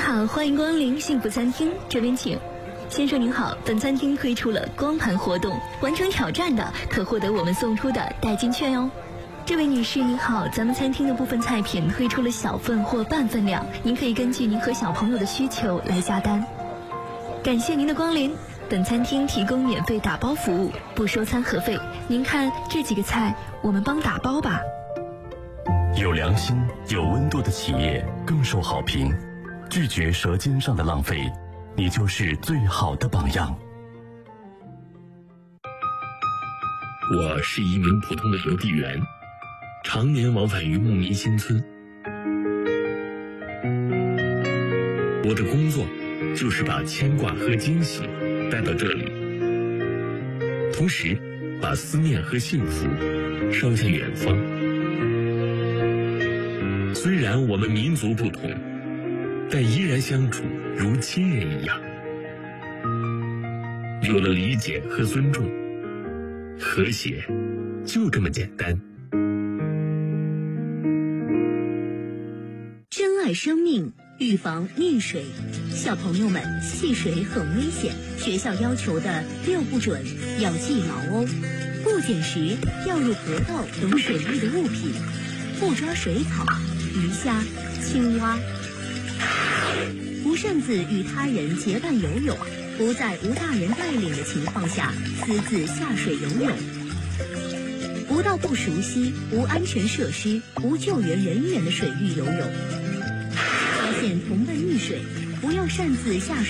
好，欢迎光临幸福餐厅，这边请。先生您好，本餐厅推出了光盘活动，完成挑战的可获得我们送出的代金券哦。这位女士您好，咱们餐厅的部分菜品推出了小份或半份量，您可以根据您和小朋友的需求来下单。感谢您的光临，本餐厅提供免费打包服务，不收餐盒费。您看这几个菜，我们帮打包吧。 有良心、有温度的企业更受好评，拒绝舌尖上的浪费，你就是最好的榜样。 我是一名普通的邮递员，常年往返于牧民新村。我的工作就是把牵挂和惊喜带到这里，同时把思念和幸福捎向远方。虽然我们民族不同，但依然相处如亲人一样。有了理解和尊重，和谐就这么简单。 珍爱生命，预防溺水。小朋友们，戏水很危险，学校要求的6不准要记牢哦。不捡拾掉入河道等水域的物品，不抓水草、鱼虾、青蛙，不擅自与他人结伴游泳，不在无大人带领的情况下私自下水游泳，不到不熟悉、无安全设施、无救援人员的水域游泳。发现同伴溺水，不要擅自下水。